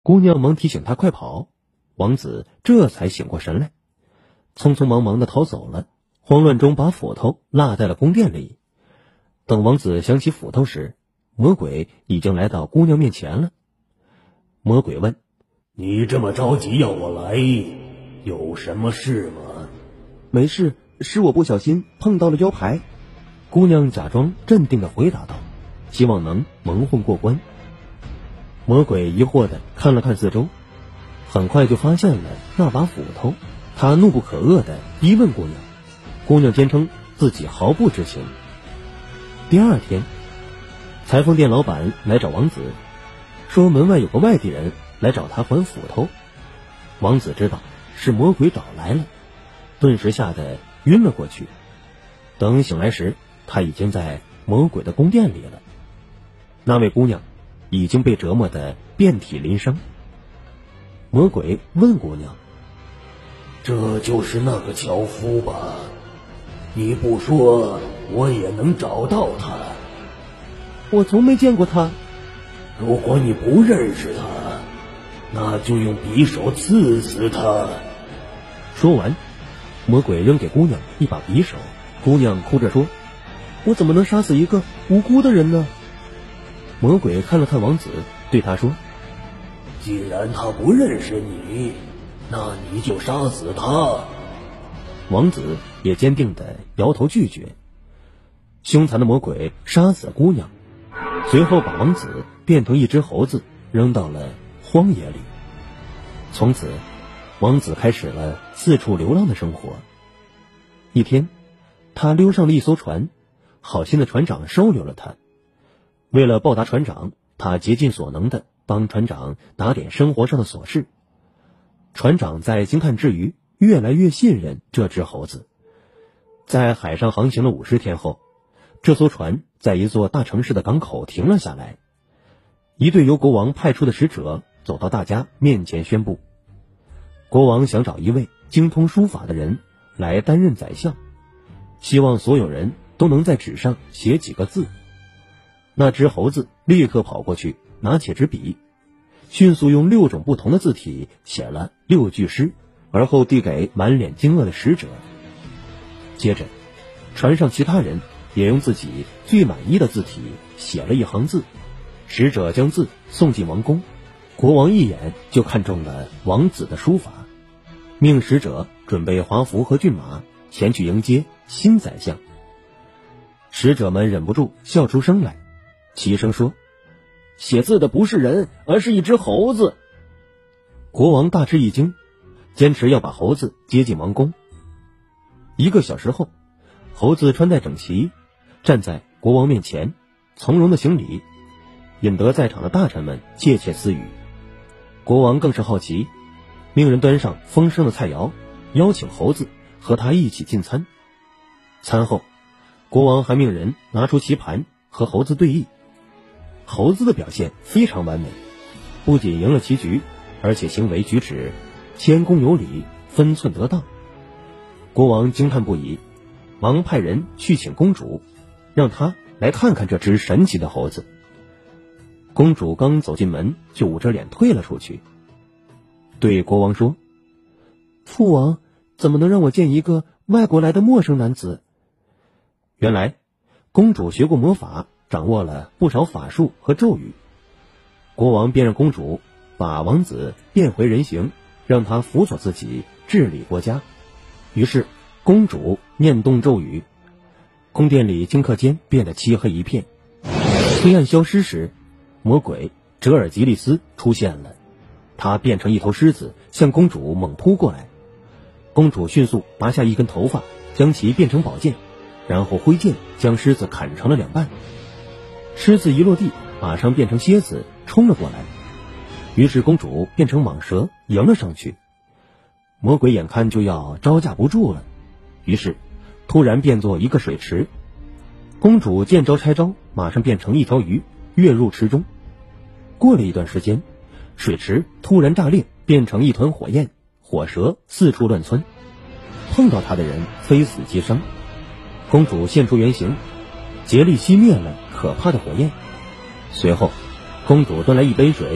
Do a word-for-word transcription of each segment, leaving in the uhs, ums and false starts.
姑娘忙提醒他快跑，王子这才醒过神来，匆匆忙忙地逃走了，慌乱中把斧头落在了宫殿里。等王子想起斧头时，魔鬼已经来到姑娘面前了。魔鬼问： 你这么着急要我来，有什么事吗？ 没事，是我不小心碰到了腰牌。姑娘假装镇定地回答道，希望能蒙混过关。魔鬼疑惑地看了看四周，很快就发现了那把斧头，他怒不可遏地逼问姑娘，姑娘坚称自己毫不知情。第二天，裁缝店老板来找王子，说门外有个外地人来找他还斧头。王子知道是魔鬼找来了，顿时吓得晕了过去。等醒来时，他已经在魔鬼的宫殿里了。那位姑娘已经被折磨得遍体鳞伤。魔鬼问姑娘： 这就是那个樵夫吧？你不说我也能找到他。 我从没见过他。 如果你不认识他，那就用匕首刺死他。 说完，魔鬼扔给姑娘一把匕首。姑娘哭着说：我怎么能杀死一个无辜的人呢？魔鬼看了看王子，对他说： 既然他不认识你，那你就杀死他。 王子也坚定地摇头拒绝。凶残的魔鬼杀死了姑娘，随后把王子变成一只猴子扔到了荒野里。从此，王子开始了四处流浪的生活。一天，他溜上了一艘船，好心的船长收留了他。为了报答船长，他竭尽所能地帮船长打点生活上的琐事。船长在惊叹之余，越来越信任这只猴子。在海上航行了五十天后，这艘船在一座大城市的港口停了下来。一队由国王派出的使者走到大家面前宣布，国王想找一位精通书法的人来担任宰相，希望所有人都能在纸上写几个字。那只猴子立刻跑过去，拿起纸笔，迅速用六种不同的字体写了六句诗，而后递给满脸惊愕的使者。接着，船上其他人也用自己最满意的字体写了一行字，使者将字送进王宫。国王一眼就看中了王子的书法，命使者准备华服和骏马前去迎接新宰相。使者们忍不住笑出声来，齐声说：写字的不是人，而是一只猴子。国王大吃一惊，坚持要把猴子接进王宫。一个小时后，猴子穿戴整齐，站在国王面前，从容的行礼，引得在场的大臣们窃窃私语。国王更是好奇，命人端上丰盛的菜肴，邀请猴子和他一起进餐。餐后，国王还命人拿出棋盘和猴子对弈。猴子的表现非常完美，不仅赢了棋局，而且行为举止谦恭有礼，分寸得当。国王惊叹不已，忙派人去请公主，让她来看看这只神奇的猴子。公主刚走进门，就捂着脸退了出去，对国王说：父王怎么能让我见一个外国来的陌生男子？原来公主学过魔法，掌握了不少法术和咒语。国王便让公主把王子变回人形，让他辅佐自己治理国家。于是公主念动咒语，宫殿里顷刻间变得漆黑一片。黑暗消失时，魔鬼哲尔吉利斯出现了，他变成一头狮子向公主猛扑过来。公主迅速拔下一根头发，将其变成宝剑，然后挥剑将狮子砍成了两半。狮子一落地，马上变成蝎子冲了过来，于是公主变成蟒蛇迎了上去。魔鬼眼看就要招架不住了，于是突然变作一个水池。公主见招拆招，马上变成一条鱼跃入池中。过了一段时间，水池突然炸裂，变成一团火焰，火蛇四处乱窜，碰到她的人非死即伤。公主现出原形，竭力熄灭了可怕的火焰。随后公主端来一杯水，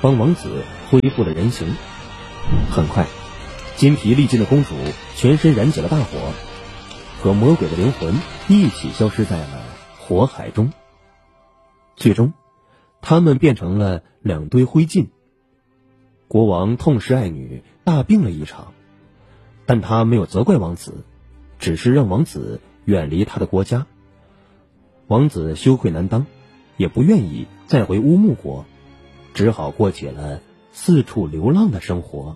帮王子恢复了人形。很快，筋疲力尽的公主全身燃起了大火，和魔鬼的灵魂一起消失在了火海中。最终，他们变成了两堆灰烬。国王痛失爱女，大病了一场，但他没有责怪王子，只是让王子远离他的国家。王子羞愧难当，也不愿意再回乌木国，只好过起了四处流浪的生活。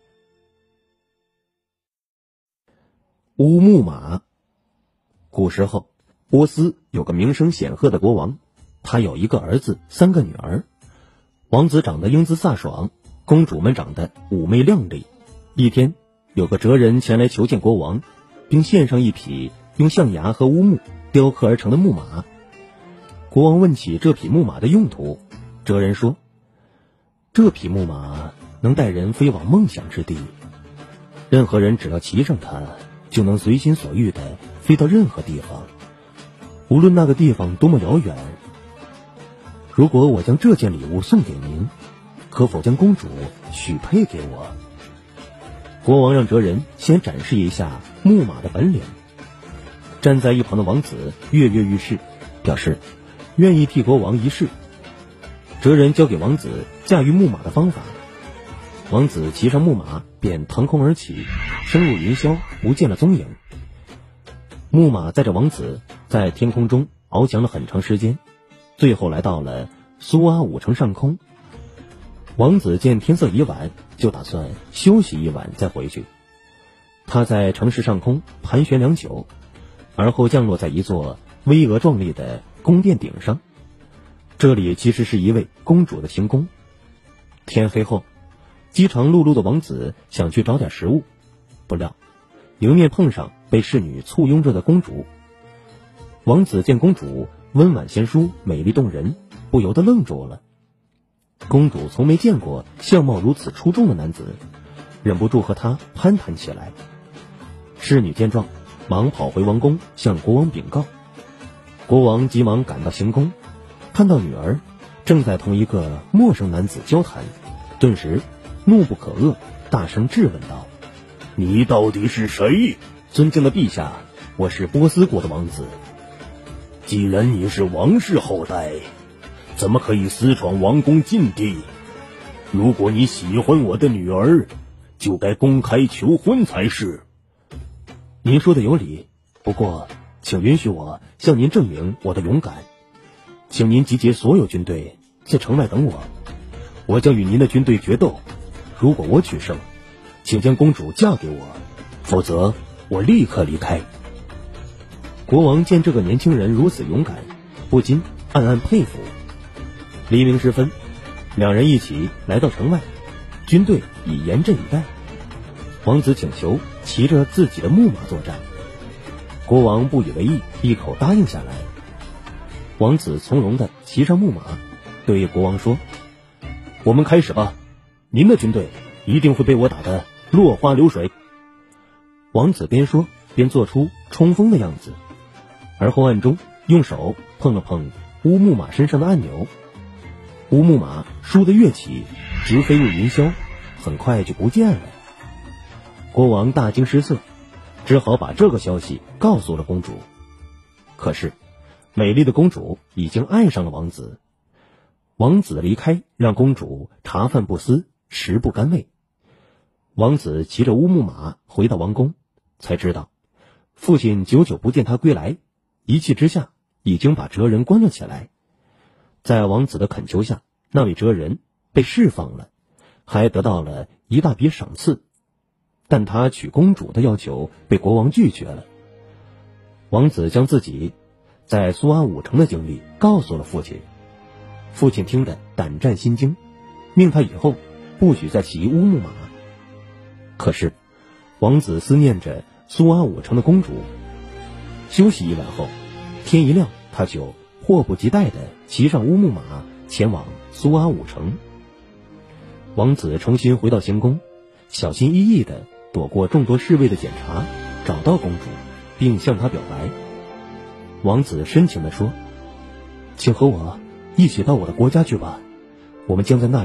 乌木马。古时候，波斯有个名声显赫的国王，他有一个儿子，三个女儿。王子长得英姿飒爽，公主们长得妩媚靓丽。一天，有个哲人前来求见国王，并献上一匹用象牙和乌木雕刻而成的木马。国王问起这匹木马的用途，哲人说，这匹木马能带人飞往梦想之地，任何人只要骑上它，就能随心所欲地飞到任何地方，无论那个地方多么遥远。如果我将这件礼物送给您，可否将公主许配给我？国王让哲人先展示一下木马的本领。站在一旁的王子跃跃欲试，表示愿意替国王一试。哲人教给王子驾驭木马的方法。王子骑上木马便腾空而起，升入云霄，不见了踪影。木马载着王子在天空中翱翔了很长时间，最后来到了苏阿武城上空。王子见天色已晚，就打算休息一晚再回去。他在城市上空盘旋良久，而后降落在一座巍峨壮丽的宫殿顶上。这里其实是一位公主的行宫。天黑后，饥肠辘辘的王子想去找点食物，不料迎面碰上被侍女簇拥着的公主。王子见公主温婉贤淑，美丽动人，不由得愣住了。公主从没见过相貌如此出众的男子，忍不住和他攀谈起来。侍女见状，忙跑回王宫向国王禀告。国王急忙赶到行宫，看到女儿正在同一个陌生男子交谈，顿时怒不可遏，大声质问道： 你到底是谁？ 尊敬的陛下，我是波斯国的王子。 既然你是王室后代，怎么可以私闯王宫禁地？如果你喜欢我的女儿，就该公开求婚才是。 您说的有理，不过请允许我向您证明我的勇敢。请您集结所有军队在城外等我，我将与您的军队决斗。如果我取胜，请将公主嫁给我，否则我立刻离开。国王见这个年轻人如此勇敢，不禁暗暗佩服。黎明时分，两人一起来到城外，军队已严阵以待。王子请求骑着自己的木马作战，国王不以为意，一口答应下来。王子从容地骑上木马，对国王说：我们开始吧，您的军队一定会被我打得落花流水。王子边说边做出冲锋的样子，而后暗中用手碰了碰乌木马身上的按钮。乌木马倏地跃起，直飞入云霄，很快就不见了。国王大惊失色，只好把这个消息告诉了公主。可是美丽的公主已经爱上了王子。王子的离开让公主茶饭不思，食不甘味。王子骑着乌木马回到王宫，才知道父亲久久不见他归来，一气之下已经把哲人关了起来。在王子的恳求下，那位哲人被释放了，还得到了一大笔赏赐。但他娶公主的要求被国王拒绝了。王子将自己在苏阿武城的经历告诉了父亲，父亲听得胆战心惊，命他以后不许再骑乌木马。可是王子思念着苏阿武城的公主。休息一晚后，天一亮，他就迫不及待地骑上乌木马前往苏阿武城。王子重新回到行宫，小心翼翼地躲过众多侍卫的检查，找到公主并向她表白。王子深情地说：请和我一起到我的国家去吧，我们将在那里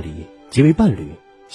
结为伴侣。